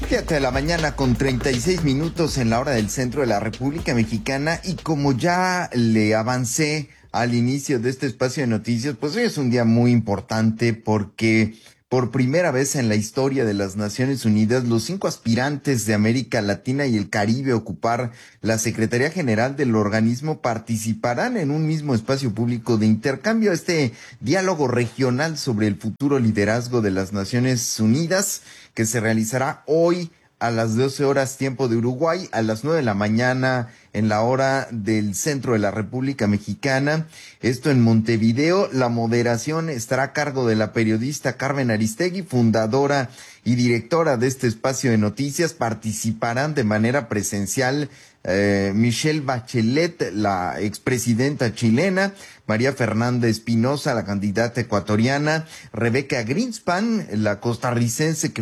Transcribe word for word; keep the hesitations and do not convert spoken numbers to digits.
Siete de la mañana con treinta y seis minutos en la hora del centro de la República Mexicana, y como ya le avancé al inicio de este espacio de noticias, pues hoy es un día muy importante porque por primera vez en la historia de las Naciones Unidas, los cinco aspirantes de América Latina y el Caribe a ocupar la Secretaría General del organismo participarán en un mismo espacio público de intercambio, este diálogo regional sobre el futuro liderazgo de las Naciones Unidas, que se realizará hoy a las doce horas tiempo de Uruguay, a las nueve de la mañana en la hora del centro de la República Mexicana. Esto en Montevideo. La moderación estará a cargo de la periodista Carmen Aristegui, fundadora y directora de este espacio de noticias. Participarán de manera presencial eh, Michelle Bachelet, la expresidenta chilena, María Fernanda Espinosa, la candidata ecuatoriana, Rebeca Greenspan, la costarricense que